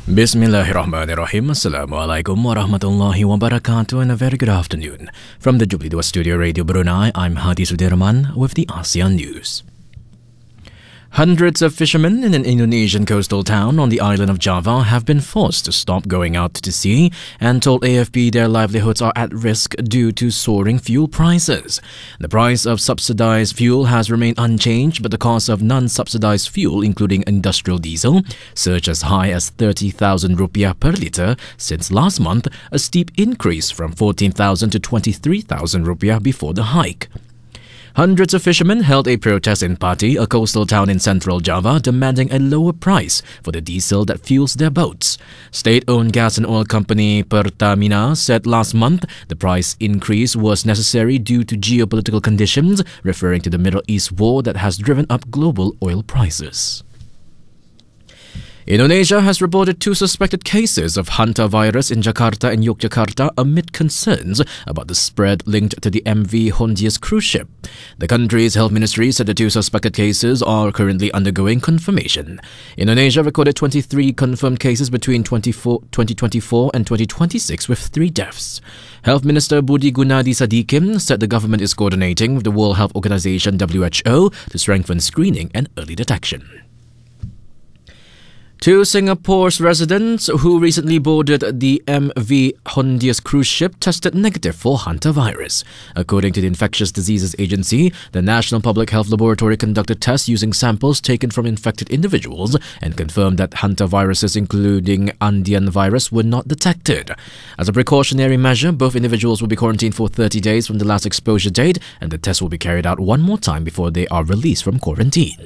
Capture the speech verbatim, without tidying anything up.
Bismillahirrahmanirrahim. Assalamualaikum warahmatullahi wabarakatuh and a very good afternoon. From the Jubilee Dua Studio Radio Brunei, I'm Hadi Sudirman with the ASEAN News. Hundreds of fishermen in an Indonesian coastal town on the island of Java have been forced to stop going out to sea and told A F P their livelihoods are at risk due to soaring fuel prices. The price of subsidized fuel has remained unchanged, but the cost of non-subsidized fuel, including industrial diesel, surged as high as thirty thousand rupiah per litre since last month, a steep increase from fourteen thousand to twenty-three thousand rupiah before the hike. Hundreds of fishermen held a protest in Pati, a coastal town in central Java, demanding a lower price for the diesel that fuels their boats. State-owned gas and oil company Pertamina said last month the price increase was necessary due to geopolitical conditions, referring to the Middle East war that has driven up global oil prices. Indonesia has reported two suspected cases of hantavirus in Jakarta and Yogyakarta amid concerns about the spread linked to the M V Hondias cruise ship. The country's health ministry said the two suspected cases are currently undergoing confirmation. Indonesia recorded twenty-three confirmed cases between twenty twenty-four and twenty twenty-six with three deaths. Health Minister Budi Gunadi Sadikin said the government is coordinating with the World Health Organization W H O to strengthen screening and early detection. Two Singapore's residents who recently boarded the M V Hondias cruise ship tested negative for hantavirus. According to the Infectious Diseases Agency, the National Public Health Laboratory conducted tests using samples taken from infected individuals and confirmed that hantaviruses, including Andean virus, were not detected. As a precautionary measure, both individuals will be quarantined for thirty days from the last exposure date, and the test will be carried out one more time before they are released from quarantine.